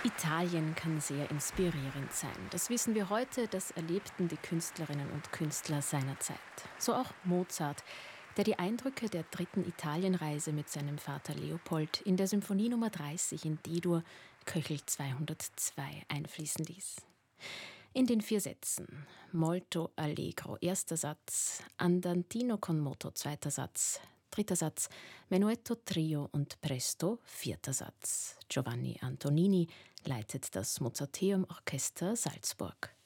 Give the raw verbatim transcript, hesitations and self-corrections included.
Italien kann sehr inspirierend sein. Das wissen wir heute, das erlebten die Künstlerinnen und Künstler seiner Zeit. So auch Mozart, der die Eindrücke der dritten Italienreise mit seinem Vater Leopold in der Symphonie Nummer dreißig in D-Dur, Köchel zweihundertzwei, einfließen ließ. In den vier Sätzen Molto Allegro, erster Satz, Andantino con moto, zweiter Satz, dritter Satz, Menuetto Trio und Presto, vierter Satz. Giovanni Antonini leitet das Mozarteum Orchester Salzburg.